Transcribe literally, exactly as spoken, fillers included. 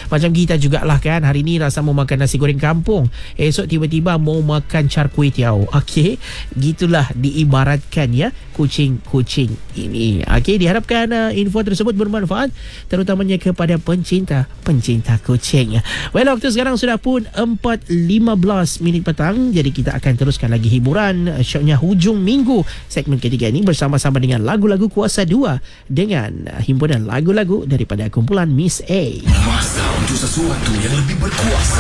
Macam kita jugalah kan, hari ni rasa mau makan nasi goreng kampung, esok tiba-tiba mau makan char kway teow. Okey, gitulah diibaratkan ya kucing-kucing ini. Okey, diharapkan uh, info tersebut bermanfaat terutamanya kepada pencinta-pencinta kucing. Well, waktu sekarang sudah pun empat lima belas minit petang. Jadi kita akan teruskan lagi hiburan uh, syoknya hujung minggu segmen ketiga ini bersama-sama dengan lagu-lagu Kuasa dua dengan uh, himpunan lagu-lagu daripada kumpulan Miss A. Masa untuk sesuatu yang lebih berkuasa.